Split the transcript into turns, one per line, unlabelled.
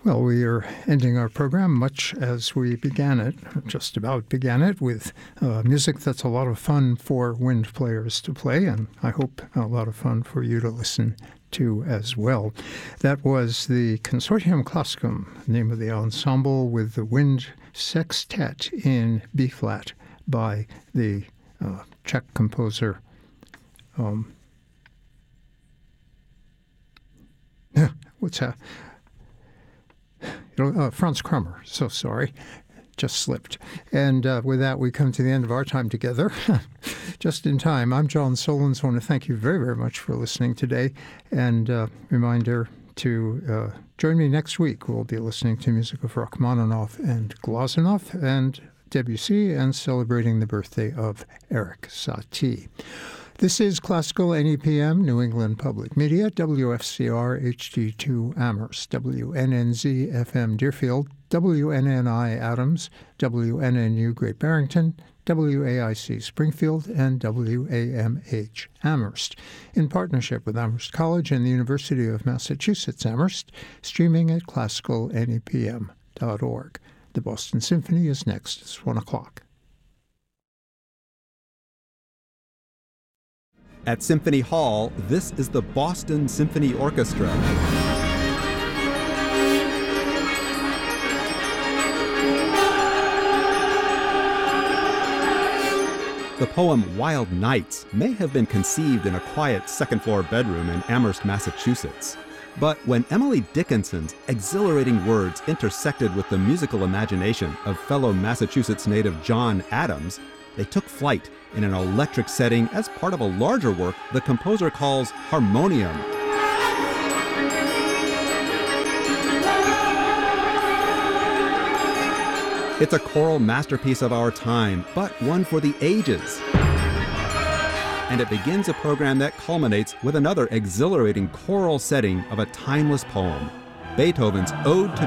Well, we are ending our program much as we began it, just about began it, with music that's a lot of fun for wind players to play, and I hope a lot of fun for you to listen to as well. That was the Consortium Classicum, name of the ensemble, with the Wind Sextet in B-flat by the Czech composer what's that? Franz Krummer, so sorry, just slipped. And with that, we come to the end of our time together, just in time. I'm John Solons. I want to thank you very, very much for listening today. And reminder to join me next week. We'll be listening to music of Rachmaninoff and Glazunov and Debussy and celebrating the birthday of Erik Satie. This is Classical NEPM, New England Public Media, WFCR HD2 Amherst, WNNZ FM Deerfield, WNNI Adams, WNNU Great Barrington, WAIC Springfield, and WAMH Amherst, in partnership with Amherst College and the University of Massachusetts Amherst, streaming at classicalnepm.org. The Boston Symphony is next. It's 1 o'clock.
At Symphony Hall, this is the Boston Symphony Orchestra. The poem Wild Nights may have been conceived in a quiet second-floor bedroom in Amherst, Massachusetts. But when Emily Dickinson's exhilarating words intersected with the musical imagination of fellow Massachusetts native John Adams, they took flight in an electric setting as part of a larger work the composer calls Harmonium. It's a choral masterpiece of our time, but one for the ages. And it begins a program that culminates with another exhilarating choral setting of a timeless poem, Beethoven's Ode to